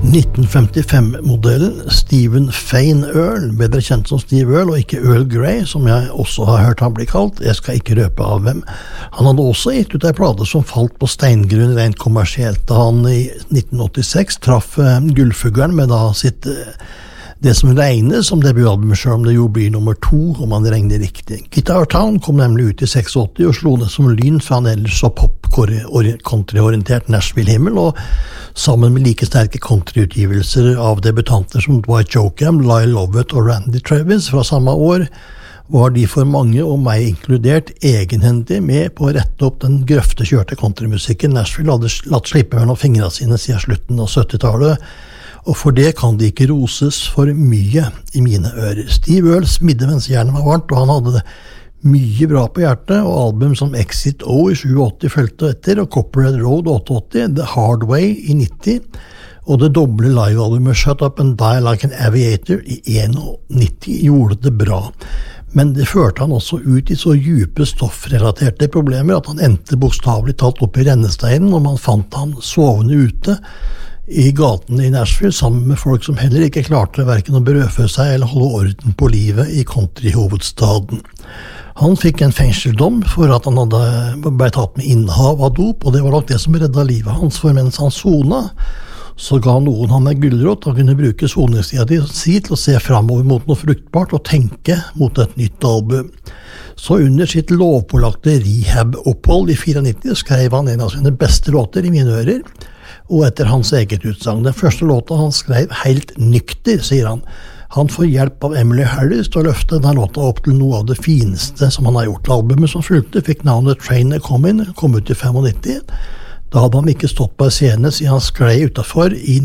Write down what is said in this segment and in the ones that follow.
1955-modellen Stephen Fane Earl, bedre kjent som Steve Earl og ikke Earl Grey, som jeg også har hørt han bli kalt. Jeg skal ikke røpe av hvem. Han hadde også gitt ut en plate som falt på steingrunn rent kommersielt, da han i 1986 traff Gullfuglen med da sitt det som regnes som debutalbumet, selv om det jo blir nummer 2, om man regner riktig. Guitar Town kom nemlig ut i 86 og slo ned som lyn fra en ellers så pop-country-orientert Nashville-himmel, og sammen med like sterke countryutgivelser av debutanter som Dwight Yoakam, Lyle Lovett og Randy Travis fra samme år, var de for mange, og meg inkludert, egenhendig med på å rette opp den grøftekjørte countrymusikken Nashville hadde latt slippe mellom fingrene sine siden slutten av 70-tallet, og for det kan de ikke roses for mye i mine ører. Steve Earl smidde mens jernet var varmt, og han hadde det mye bra på hjertet, og album som Exit O i 87 følte etter, og Copperhead Road 88, The Hard Way i 90, og det doble live-albumet Shut Up and Die Like an Aviator i 91 gjorde det bra. Men det førte han også ut i så djupe stoffrelaterte problemer at han endte bokstavelig talt opp i rennesteinen, og man fant han sovende ute i gaten i Nashville sammen med folk som heller ikke klarte hverken å berøve seg eller holde orden på livet i countryhovedstaden. Han fikk en fengseldom for at han ble tatt med innehav av dop, og det var nok det som redda livet hans, for mens han sona, så ga noen han en gulrot og kunne bruke soningstida si til å se fremover mot noe fruktbart og tenke mot et nytt album. Så under sitt lovpålagte rehab-opphold i 94 skrev han en av sine beste låter i mine ører, og etter hans eget utsagn. Den første låta han skrev helt nykter, sier han. Han får hjelp av Emily Harris til å løfte den låta opp til noe av det fineste som han har gjort. Albumet som fulgte fikk navnet Train A Comin', kom ut i 95. Da hadde han ikke stått på en scene siden han sklei utenfor i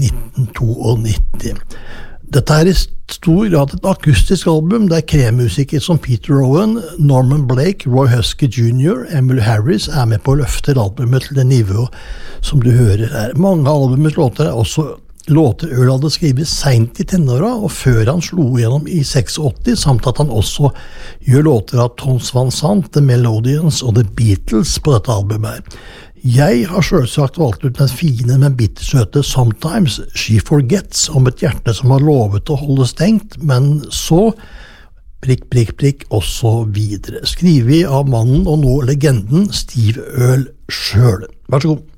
1992. Dette i stor grad et akustisk album der kremmusikere som Peter Owen, Norman Blake, Roy Husky Jr., Emily Harris med på å løfte albumet til det nivået som du hører her. Mange av albumets låter også låter Earl hadde skrevet sent i tenåra, og før han slo gjennom i 86, samt at han også gjør låter av Tons Van Sant, The Melodians og The Beatles på dette albumet her. Jeg har selvsagt valgt ut den fine, men bittersøte Sometimes She Forgets, om et hjerte som har lovet å holde stengt, men så prikk, prikk, prikk, og så videre. Skrivet av mannen og nå legenden Steve Earl selv. Vær så god.